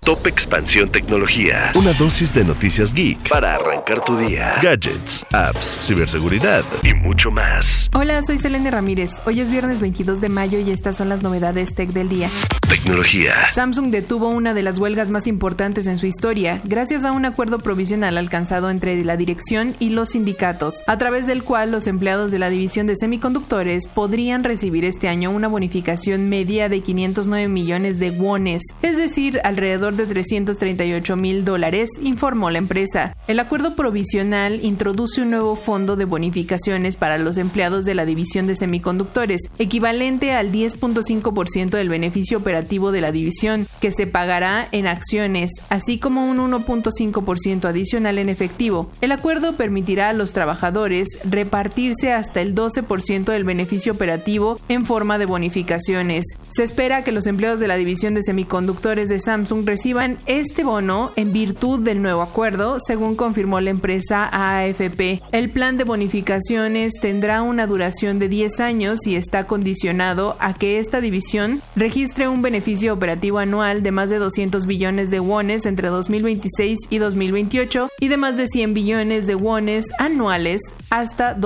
Top Expansión Tecnología. Una dosis de noticias geek para arrancar tu día. Gadgets, apps, ciberseguridad y mucho más. Hola, soy Selene Ramírez. Hoy es viernes 22 de mayo y estas son las novedades tech del día. Tecnología. Samsung detuvo una de las huelgas más importantes en su historia, gracias a un acuerdo provisional alcanzado entre la dirección y los sindicatos, a través del cual los empleados de la división de semiconductores podrían recibir este año una bonificación media de 509 millones de wones, es decir, alrededor de $338,000, informó la empresa. El acuerdo provisional introduce un nuevo fondo de bonificaciones para los empleados de la división de semiconductores, equivalente al 10.5% del beneficio operativo de la división, que se pagará en acciones, así como un 1.5% adicional en efectivo. El acuerdo permitirá a los trabajadores repartirse hasta el 12% del beneficio operativo en forma de bonificaciones. Se espera que los empleados de la división de semiconductores de Samsung reciban este bono en virtud del nuevo acuerdo, según confirmó la empresa a AFP. El plan de bonificaciones tendrá una duración de 10 años y está condicionado a que esta división registre un beneficio operativo anual de más de 200 billones de wones entre 2026 y 2028 y de más de 100 billones de wones anuales hasta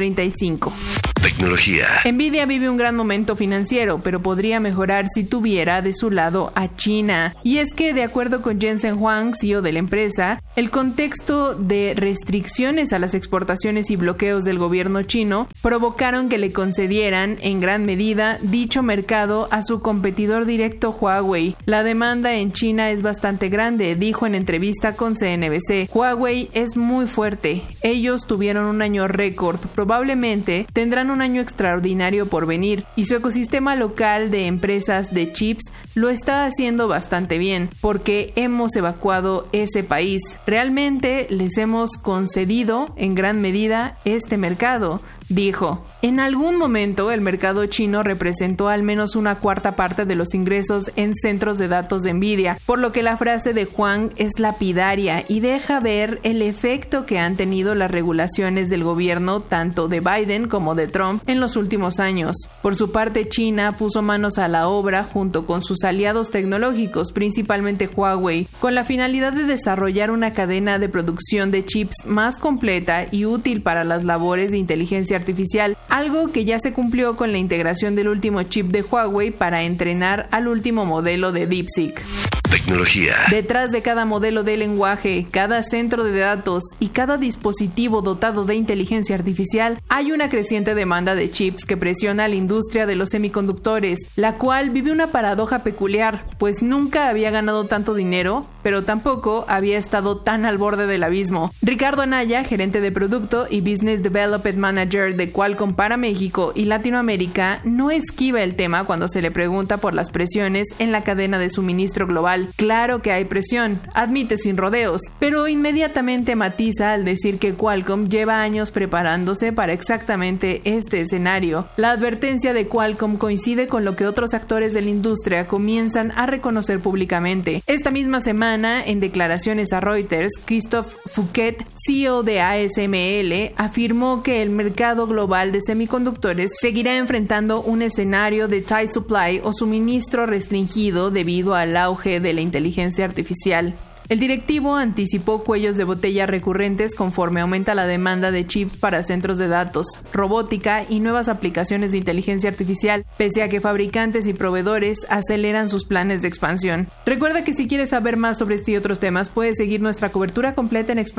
2035. Tecnología. Nvidia vive un gran momento financiero, pero podría mejorar si tuviera de su lado a China. Y es que, de acuerdo con Jensen Huang, CEO de la empresa, el contexto de restricciones a las exportaciones y bloqueos del gobierno chino provocaron que le concedieran, en gran medida, dicho mercado a su competidor directo Huawei. La demanda en China es bastante grande, dijo en entrevista con CNBC. Huawei es muy fuerte. Ellos tuvieron un año récord. Probablemente tendrán un año extraordinario por venir y su ecosistema local de empresas de chips lo está haciendo bastante bien porque hemos evacuado ese país. Realmente les hemos concedido en gran medida este mercado, dijo. En algún momento el mercado chino representó al menos una cuarta parte de los ingresos en centros de datos de Nvidia, por lo que la frase de Juan es lapidaria y deja ver el efecto que han tenido las regulaciones del gobierno tanto de Biden como de Trump en los últimos años. Por su parte, China puso manos a la obra junto con sus aliados tecnológicos, principalmente Huawei, con la finalidad de desarrollar una cadena de producción de chips más completa y útil para las labores de inteligencia artificial, algo que ya se cumplió con la integración del último chip de Huawei para entrenar al último modelo de DeepSeek. Tecnología. Detrás de cada modelo de lenguaje, cada centro de datos y cada dispositivo dotado de inteligencia artificial, hay una creciente demanda de chips que presiona a la industria de los semiconductores, la cual vive una paradoja peculiar, pues nunca había ganado tanto dinero, pero tampoco había estado tan al borde del abismo. Ricardo Anaya, gerente de producto y Business Development Manager de Qualcomm para México y Latinoamérica, no esquiva el tema cuando se le pregunta por las presiones en la cadena de suministro global. Claro que hay presión, admite sin rodeos, pero inmediatamente matiza al decir que Qualcomm lleva años preparándose para exactamente este escenario. La advertencia de Qualcomm coincide con lo que otros actores de la industria comienzan a reconocer públicamente. Esta misma semana, en declaraciones a Reuters, Christophe Fouquet, CEO de ASML, afirmó que el mercado global de semiconductores seguirá enfrentando un escenario de tight supply o suministro restringido debido al auge de la inteligencia artificial. El directivo anticipó cuellos de botella recurrentes conforme aumenta la demanda de chips para centros de datos, robótica y nuevas aplicaciones de inteligencia artificial, pese a que fabricantes y proveedores aceleran sus planes de expansión. Recuerda que si quieres saber más sobre este y otros temas, puedes seguir nuestra cobertura completa en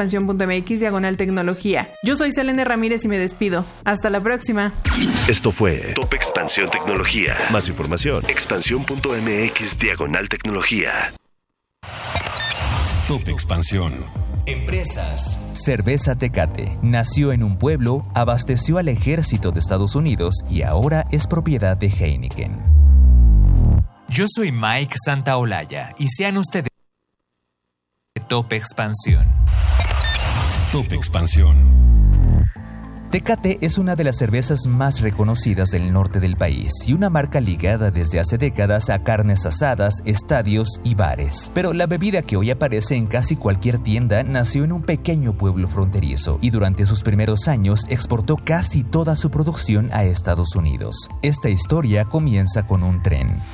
expansión.mx/tecnología. Yo soy Selene Ramírez y me despido. Hasta la próxima. Esto fue Top Expansión Tecnología. Más información, expansión.mx/tecnología. Top Expansión. Empresas. Cerveza Tecate. Nació en un pueblo, abasteció al ejército de Estados Unidos y ahora es propiedad de Heineken. Yo soy Mike Santaolalla y sean ustedes de Top Expansión. Top Expansión. Tecate es una de las cervezas más reconocidas del norte del país y una marca ligada desde hace décadas a carnes asadas, estadios y bares. Pero la bebida que hoy aparece en casi cualquier tienda nació en un pequeño pueblo fronterizo y durante sus primeros años exportó casi toda su producción a Estados Unidos. Esta historia comienza con un tren.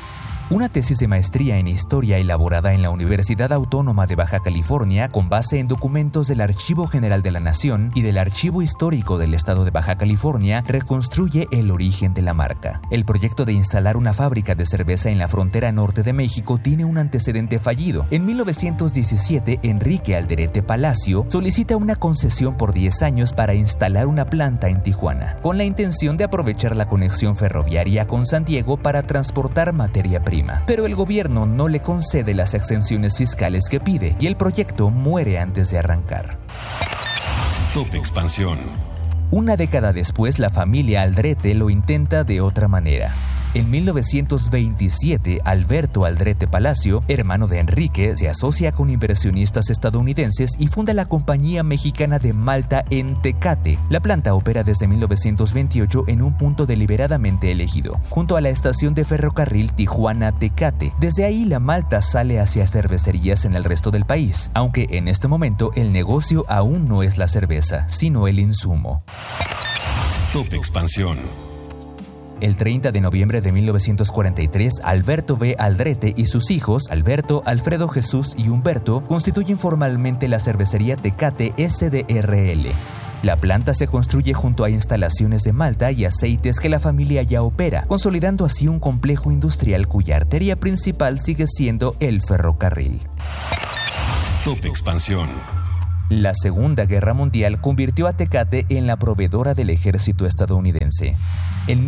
Una tesis de maestría en historia elaborada en la Universidad Autónoma de Baja California con base en documentos del Archivo General de la Nación y del Archivo Histórico del Estado de Baja California reconstruye el origen de la marca. El proyecto de instalar una fábrica de cerveza en la frontera norte de México tiene un antecedente fallido. En 1917, Enrique Alderete Palacio solicita una concesión por 10 años para instalar una planta en Tijuana, con la intención de aprovechar la conexión ferroviaria con San Diego para transportar materia prima. Pero el gobierno no le concede las exenciones fiscales que pide y el proyecto muere antes de arrancar. Top Expansión. Una década después, la familia Aldrete lo intenta de otra manera. En 1927, Alberto Aldrete Palacio, hermano de Enrique, se asocia con inversionistas estadounidenses y funda la Compañía Mexicana de Malta en Tecate. La planta opera desde 1928 en un punto deliberadamente elegido, junto a la estación de ferrocarril Tijuana-Tecate. Desde ahí la malta sale hacia cervecerías en el resto del país, aunque en este momento el negocio aún no es la cerveza, sino el insumo. Top Expansión. El 30 de noviembre de 1943, Alberto B. Aldrete y sus hijos, Alberto, Alfredo Jesús y Humberto, constituyen formalmente la cervecería Tecate SDRL. La planta se construye junto a instalaciones de malta y aceites que la familia ya opera, consolidando así un complejo industrial cuya arteria principal sigue siendo el ferrocarril. Top Expansión. La Segunda Guerra Mundial convirtió a Tecate en la proveedora del ejército estadounidense. En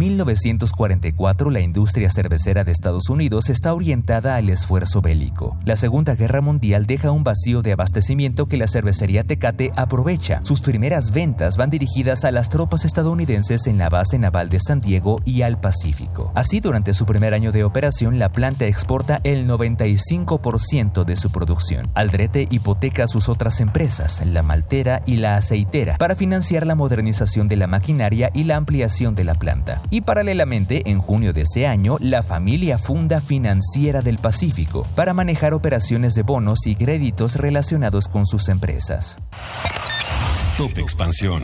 1944, la industria cervecera de Estados Unidos está orientada al esfuerzo bélico. La Segunda Guerra Mundial deja un vacío de abastecimiento que la cervecería Tecate aprovecha. Sus primeras ventas van dirigidas a las tropas estadounidenses en la base naval de San Diego y al Pacífico. Así, durante su primer año de operación, la planta exporta el 95% de su producción. Aldrete hipoteca sus otras empresas, la maltera y la aceitera, para financiar la modernización de la maquinaria y la ampliación de la planta. Y paralelamente, en junio de ese año, la familia funda Financiera del Pacífico para manejar operaciones de bonos y créditos relacionados con sus empresas. Top Expansión.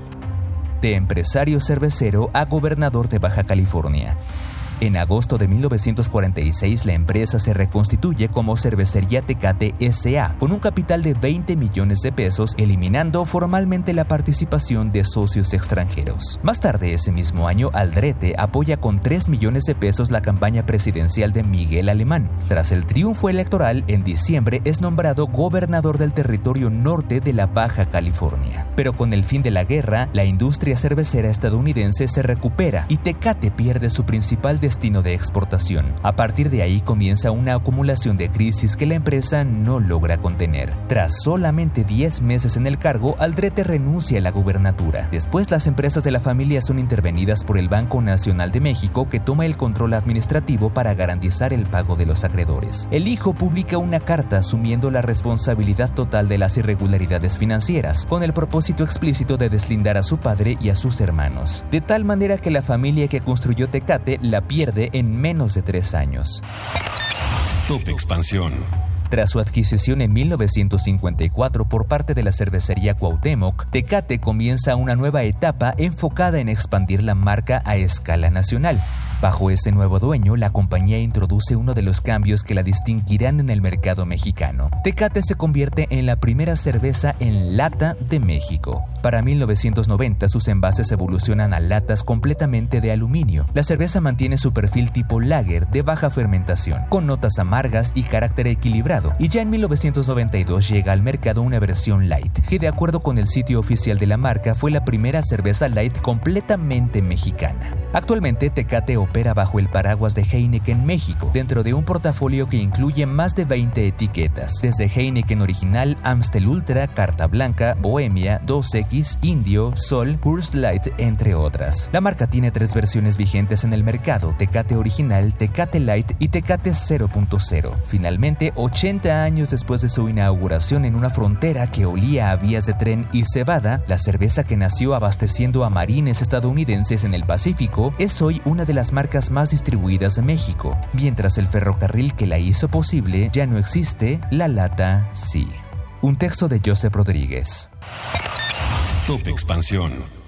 De empresario cervecero a gobernador de Baja California. En agosto de 1946, la empresa se reconstituye como Cervecería Tecate S.A., con un capital de 20 millones de pesos, eliminando formalmente la participación de socios extranjeros. Más tarde ese mismo año, Aldrete apoya con 3 millones de pesos la campaña presidencial de Miguel Alemán. Tras el triunfo electoral, en diciembre es nombrado gobernador del territorio norte de la Baja California. Pero con el fin de la guerra, la industria cervecera estadounidense se recupera y Tecate pierde su principal destino de exportación. A partir de ahí comienza una acumulación de crisis que la empresa no logra contener. Tras solamente 10 meses en el cargo, Aldrete renuncia a la gubernatura. Después, las empresas de la familia son intervenidas por el Banco Nacional de México, que toma el control administrativo para garantizar el pago de los acreedores. El hijo publica una carta asumiendo la responsabilidad total de las irregularidades financieras, con el propósito explícito de deslindar a su padre y a sus hermanos, de tal manera que la familia que construyó Tecate la pierde en menos de 3 años. Top Expansión. Tras su adquisición en 1954 por parte de la cervecería Cuauhtémoc, Tecate comienza una nueva etapa enfocada en expandir la marca a escala nacional. Bajo ese nuevo dueño, la compañía introduce uno de los cambios que la distinguirán en el mercado mexicano. Tecate se convierte en la primera cerveza en lata de México. Para 1990, sus envases evolucionan a latas completamente de aluminio. La cerveza mantiene su perfil tipo lager de baja fermentación, con notas amargas y carácter equilibrado, y ya en 1992 llega al mercado una versión light, que de acuerdo con el sitio oficial de la marca fue la primera cerveza light completamente mexicana. Actualmente, Tecate opera bajo el paraguas de Heineken México, dentro de un portafolio que incluye más de 20 etiquetas, desde Heineken Original, Amstel Ultra, Carta Blanca, Bohemia, 2X, Indio, Sol, Coors Light, entre otras. La marca tiene 3 versiones vigentes en el mercado: Tecate Original, Tecate Light y Tecate 0.0. Finalmente, 80 años después de su inauguración en una frontera que olía a vías de tren y cebada, la cerveza que nació abasteciendo a marines estadounidenses en el Pacífico es hoy una de las marcas más distribuidas de México. Mientras el ferrocarril que la hizo posible ya no existe, la lata sí. Un texto de Joseph Rodríguez. Top Expansión.